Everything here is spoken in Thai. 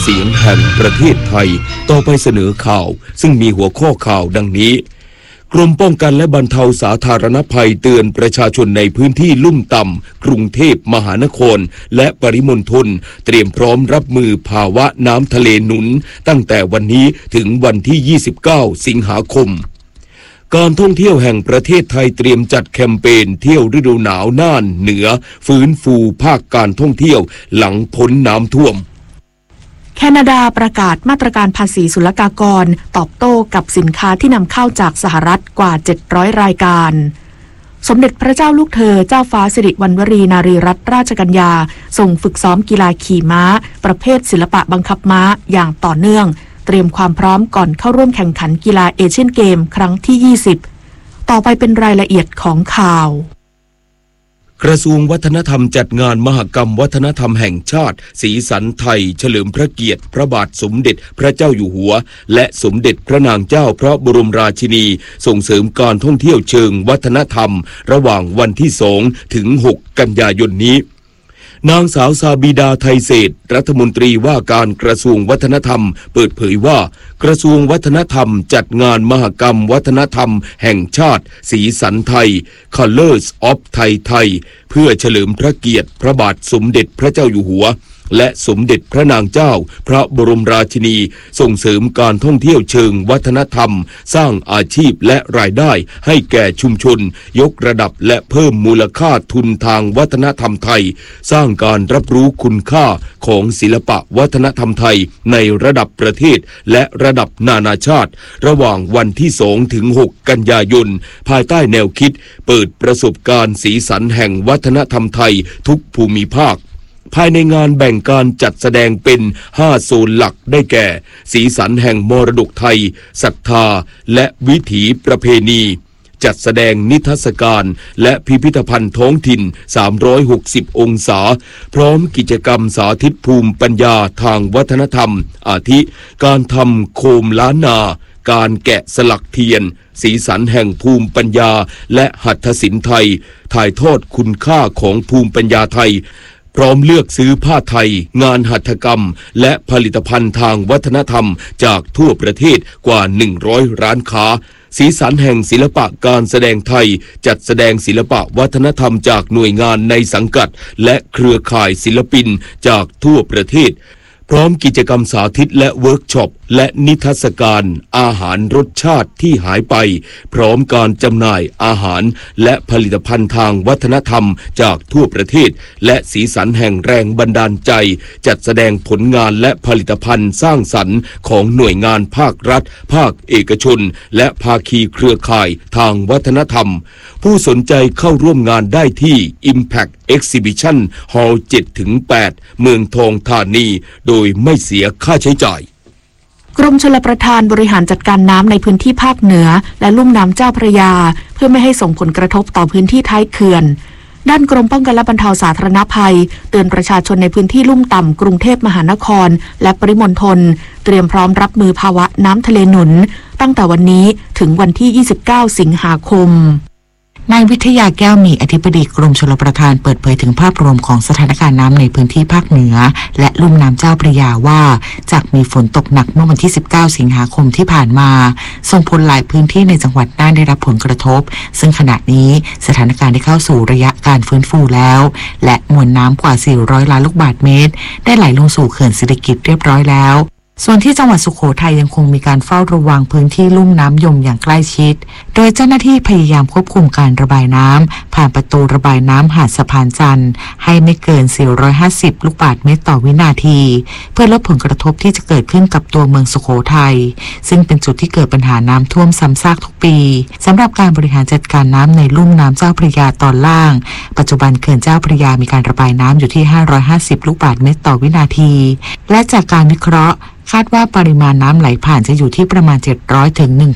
เสียงแห่งประเทศไทยต่อไปเสนอข่าวซึ่งมีหัวข้อข่าวดังนี้กรมป้องกันและบรรเทาสาธารณภัยเตือนประชาชนในพื้นที่ลุ่มต่ำกรุงเทพมหานครและปริมณฑลเตรียมพร้อมรับมือภาวะน้ำทะเลหนุนตั้งแต่วันนี้ถึงวันที่29สิงหาคมการท่องเที่ยวแห่งประเทศไทยเตรียมจัดแคมเปญเที่ยวฤดูหนาวน่านเหนือฟื้นฟูภาคการท่องเที่ยวหลังพ้นน้ำท่วมแคนาดาประกาศมาตรการภาษีศุลกากรตอบโต้กับสินค้าที่นำเข้าจากสหรัฐกว่า700รายการสมเด็จพระเจ้าลูกเธอเจ้าฟ้าสิริวัณวรีนารีรัตนราชกัญญาส่งฝึกซ้อมกีฬาขี่ม้าประเภทศิลปะบังคับม้าอย่างต่อเนื่องเตรียมความพร้อมก่อนเข้าร่วมแข่งขันกีฬาเอเชียนเกมครั้งที่20ต่อไปเป็นรายละเอียดของข่าวกระทรวงวัฒนธรรมจัดงานมหกรรมวัฒนธรรมแห่งชาติสีสันไทยเฉลิมพระเกียรติพระบาทสมเด็จพระเจ้าอยู่หัวและสมเด็จพระนางเจ้าพระบรมราชินีส่งเสริมการท่องเที่ยวเชิงวัฒนธรรมระหว่างวันที่2ถึง6กันยายนนี้นางสาวซาบิดาไทยเศรษฐ์รัฐมนตรีว่าการกระทรวงวัฒนธรรมเปิดเผยว่ากระทรวงวัฒนธรรมจัดงานมหกรรมวัฒนธรรมแห่งชาติสีสันไทย Colors of Thai ไทยเพื่อเฉลิมพระเกียรติพระบาทสมเด็จพระเจ้าอยู่หัวและสมเด็จพระนางเจ้าพระบรมราชินีส่งเสริมการท่องเที่ยวเชิงวัฒนธรรมสร้างอาชีพและรายได้ให้แก่ชุมชนยกระดับและเพิ่มมูลค่าทุนทางวัฒนธรรมไทยสร้างการรับรู้คุณค่าของศิลปะวัฒนธรรมไทยในระดับประเทศและระดับนานาชาติระหว่างวันที่2ถึง6กันยายนภายใต้แนวคิดเปิดประสบการณ์สีสันแห่งวัฒนธรรมไทยทุกภูมิภาคภายในงานแบ่งการจัดแสดงเป็น5โซนหลักได้แก่สีสันแห่งมรดกไทยศรัทธาและวิถีประเพณีจัดแสดงนิทรรศการและพิพิธภัณฑ์ท้องถิ่น360องศาพร้อมกิจกรรมสาธิตภูมิปัญญาทางวัฒนธรรมอาทิการทำโคมล้านนาการแกะสลักเทียนสีสันแห่งภูมิปัญญาและหัตถศิลป์ไทยถ่ายทอดคุณค่าของภูมิปัญญาไทยพร้อมเลือกซื้อผ้าไทยงานหัตถกรรมและผลิตภัณฑ์ทางวัฒนธรรมจากทั่วประเทศกว่า100ร้านค้าสีสันแห่งศิลปะการแสดงไทยจัดแสดงศิลปะวัฒนธรรมจากหน่วยงานในสังกัดและเครือข่ายศิลปินจากทั่วประเทศพร้อมกิจกรรมสาธิตและเวิร์กช็อปและนิทรรศการอาหารรสชาติที่หายไปพร้อมการจำหน่ายอาหารและผลิตภัณฑ์ทางวัฒนธรรมจากทั่วประเทศและสีสันแห่งแรงบันดาลใจจัดแสดงผลงานและผลิตภัณฑ์สร้างสรรค์ของหน่วยงานภาครัฐภาคเอกชนและภาคีเครือข่ายทางวัฒนธรรมผู้สนใจเข้าร่วมงานได้ที่ Impact Exhibition Hall 7-8 เมืองทองธานีโดยไม่เสียค่าใช้จ่ายกรมชลประทานบริหารจัดการน้ำในพื้นที่ภาคเหนือและลุ่มน้ำเจ้าพระยาเพื่อไม่ให้ส่งผลกระทบต่อพื้นที่ท้ายเขื่อนด้านกรมป้องกันและบรรเทาสาธารณภัยเตือนประชาชนในพื้นที่ลุ่มต่ำกรุงเทพมหานครและปริมณฑลเตรียมพร้อมรับมือภาวะน้ำทะเลหนุนตั้งแต่วันนี้ถึงวันที่29สิงหาคมนายวิทยาแก้วมีอธิบดีกรมชลประทานเปิดเผยถึงภาพรวมของสถานการณ์น้ำในพื้นที่ภาคเหนือและลุ่มน้ำเจ้าพระยาว่าจากมีฝนตกหนักเมื่อวันที่19สิงหาคมที่ผ่านมาส่งผลหลายพื้นที่ในจังหวัดน่านได้รับผลกระทบซึ่งขณะนี้สถานการณ์ได้เข้าสู่ระยะการฟื้นฟูแล้วและมวลน้ำกว่า400ล้านลูกบาศก์เมตรได้ไหลลงสู่เขื่อนสิริกิติ์เรียบร้อยแล้วส่วนที่จังหวัดสุโขทัยยังคงมีการเฝ้าระวังพื้นที่ลุ่มน้ำยมอย่างใกล้ชิดโดยเจ้าหน้าที่พยายามควบคุมการระบายน้ำผ่านประตูระบายน้ำหาดสะพานจันทร์ให้ไม่เกิน450ลูกบาศก์เมตรต่อวินาทีเพื่อลดผลกระทบที่จะเกิดขึ้นกับตัวเมืองสุโขทัยซึ่งเป็นจุดที่เกิดปัญหาน้ำท่วมซ้ำซากทุกปีสำหรับการบริหารจัดการน้ำในลุ่มน้ำเจ้าพระยาตอนล่างปัจจุบันเขื่อนเจ้าพระยามีการระบายน้ำอยู่ที่550ลูกบาศก์เมตรต่อวินาทีและจากการวิเคราะห์คาดว่าปริมาณน้ำไหลผ่านจะอยู่ที่ประมาณ700ถึง